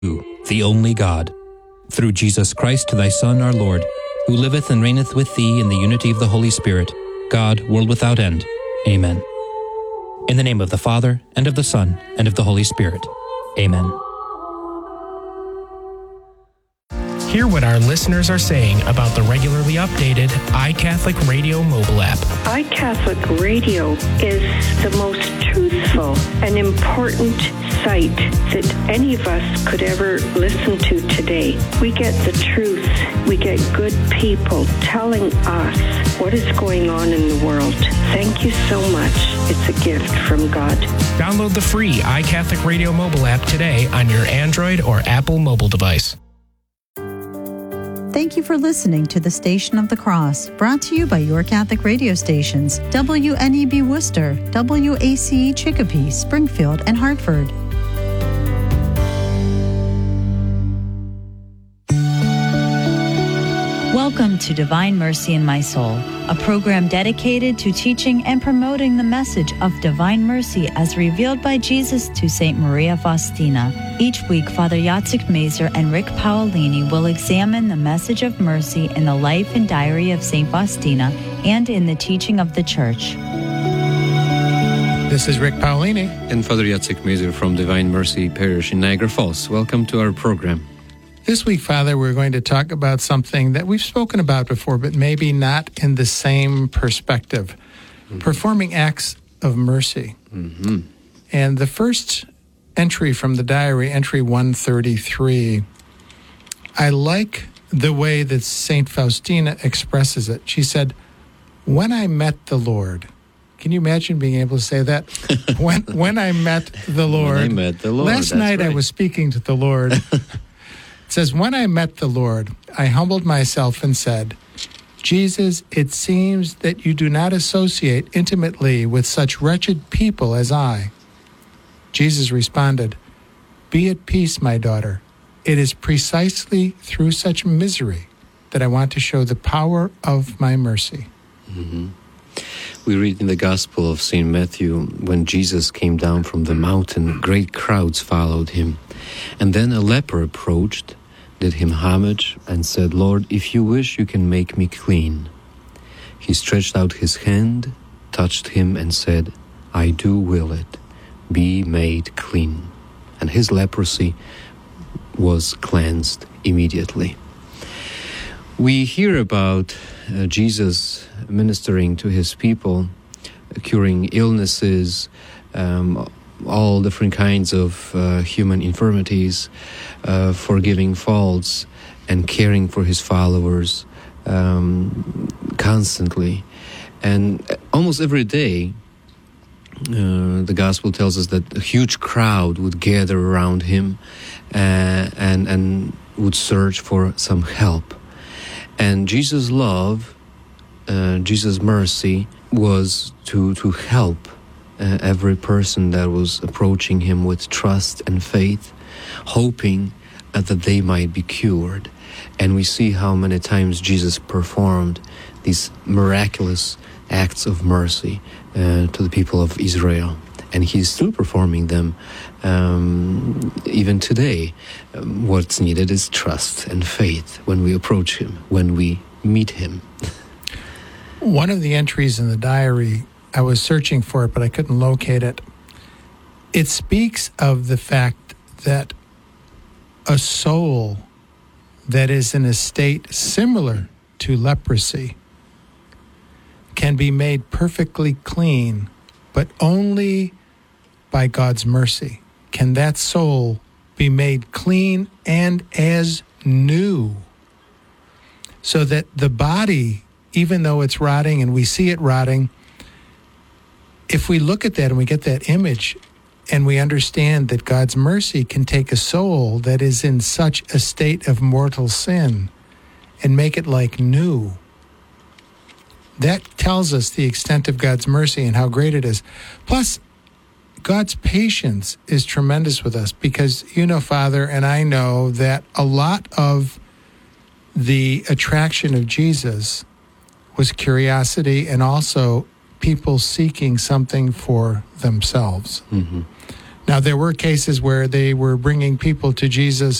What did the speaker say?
the only God, through Jesus Christ, thy Son, our Lord, who liveth and reigneth with thee in the unity of the Holy Spirit, God, world without end. Amen. In the name of the Father, and of the Son, and of the Holy Spirit. Amen. Hear what our listeners are saying about the regularly updated iCatholic Radio mobile app. iCatholic Radio is the most truthful and important site that any of us could ever listen to today. We get the truth. We get good people telling us what is going on in the world. Thank you so much. It's a gift from God. Download the free iCatholic Radio mobile app today on your Android or Apple mobile device. Thank you for listening to the Station of the Cross, brought to you by your Catholic radio stations, WNEB Worcester, WACE Chicopee, Springfield, and Hartford. Welcome to Divine Mercy in My Soul, a program dedicated to teaching and promoting the message of divine mercy as revealed by Jesus to St. Maria Faustina. Each week, Father Jacek Mazer and Rick Paolini will examine the message of mercy in the life and diary of St. Faustina and in the teaching of the Church. This is Rick Paolini and Father Jacek Mazer from Divine Mercy Parish in Niagara Falls. Welcome to our program. This week, Father, we're going to talk about something that we've spoken about before, but maybe not in the same perspective. Mm-hmm. Performing acts of mercy. Mm-hmm. And the first entry from the diary, entry 133, I like the way that St. Faustina expresses it. She said, "When I met the Lord," can you imagine being able to say that? When I met the Lord. When I met the Lord. Last night right. I was speaking to the Lord. It says, "When I met the Lord, I humbled myself and said, 'Jesus, it seems that you do not associate intimately with such wretched people as I.' Jesus responded, 'Be at peace, my daughter. It is precisely through such misery that I want to show the power of my mercy.'" Mm-hmm. We read in the Gospel of St. Matthew, when Jesus came down from the mountain, great crowds followed him. And then a leper approached, did him homage, and said, "Lord, if you wish, you can make me clean." He stretched out his hand, touched him, and said, "I do will it. Be made clean." And his leprosy was cleansed immediately. We hear about Jesus ministering to his people, curing illnesses, all different kinds of human infirmities, forgiving faults, and caring for his followers constantly. And almost every day, the Gospel tells us that a huge crowd would gather around him and would search for some help. And Jesus' love, Jesus' mercy was to help every person that was approaching him with trust and faith, hoping that they might be cured. And we see how many times Jesus performed these miraculous acts of mercy to the people of Israel. And he's still performing them even today. What's needed is trust and faith when we approach him, when we meet him. One of the entries in the diary, I was searching for it, but I couldn't locate it. It speaks of the fact that a soul that is in a state similar to leprosy can be made perfectly clean, but only by God's mercy can that soul be made clean and as new, so that the body, even though it's rotting and we see it rotting, if we look at that and we get that image and we understand that God's mercy can take a soul that is in such a state of mortal sin and make it like new, that tells us the extent of God's mercy and how great it is. Plus, God's patience is tremendous with us, because you know, Father, and I know that a lot of the attraction of Jesus was curiosity and also people seeking something for themselves. Mm-hmm. Now, there were cases where they were bringing people to Jesus